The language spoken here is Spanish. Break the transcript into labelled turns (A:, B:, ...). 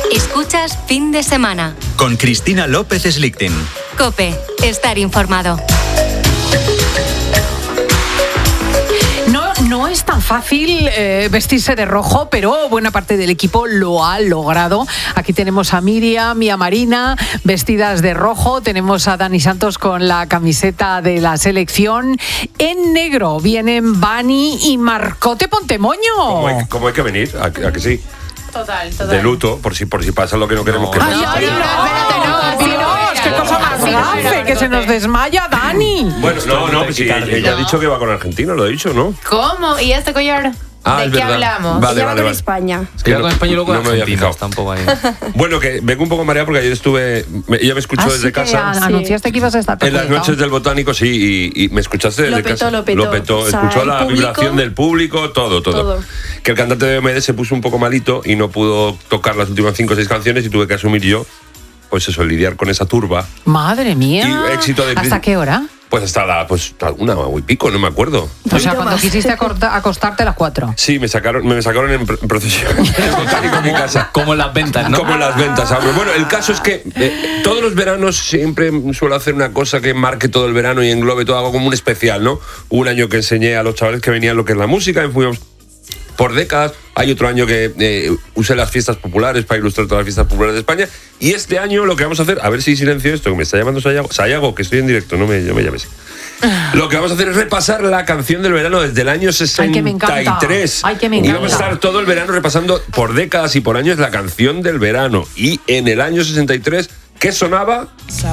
A: Escuchas Fin de Semana.
B: Con Cristina López Slichting.
A: COPE. Estar informado.
C: No es tan fácil vestirse de rojo, pero buena parte del equipo lo ha logrado. Aquí tenemos a Miriam y a Marina vestidas de rojo. Tenemos a Dani Santos con la camiseta de la selección. En negro vienen Bani y Marcote Pontemoño.
D: ¿Cómo hay que venir? ¿A que sí?
C: Total.
D: De luto, por si pasa lo que no queremos que pase.
C: ¡Qué cosa más grave! Que se nos desmaya Dani.
D: Bueno, no, sí, ella ha dicho que va con Argentina, lo ha dicho, ¿no?
E: ¿Cómo? ¿Y este collar? ¿De qué hablamos?
D: Vale.
F: España.
B: Es que con España y luego
D: no me había fijado.
B: Está un poco ahí.
D: Bueno, que vengo un poco mareado porque ayer ella me escuchó desde casa.
C: Anunciaste que ibas a estar
D: en las noches del Botánico, sí, y me escuchaste desde casa.
F: Lo petó. O sea,
D: escuchó la
F: público,
D: vibración del público, todo. Que el cantante de OMD se puso un poco malito y no pudo tocar las últimas 5 o 6 canciones y tuve que asumir yo, pues eso, lidiar con esa turba.
C: Madre mía.
D: Y éxito de
C: ¿Hasta qué hora?
D: Pues hasta una y pico, no me acuerdo.
C: O sea, cuando quisiste acostarte a las 4.
D: Sí, me sacaron en procesión en Botánico en mi casa.
B: Como en las ventas, ¿no?
D: Como en las ventas. Bueno, el caso es que todos los veranos siempre suelo hacer una cosa que marque todo el verano y englobe todo, algo como un especial, ¿no? Hubo un año que enseñé a los chavales que venían lo que es la música, y fuimos por décadas. Hay otro año que usé las fiestas populares para ilustrar todas las fiestas populares de España. Y este año lo que vamos a hacer, a ver si silencio esto, que me está llamando Sayago, que estoy en directo, no me llames. Lo que vamos a hacer es repasar la canción del verano desde el año 63.
C: Ay, que me encanta.
D: Y vamos a estar todo el verano repasando por décadas y por años la canción del verano. Y en el año 63, ¿qué sonaba?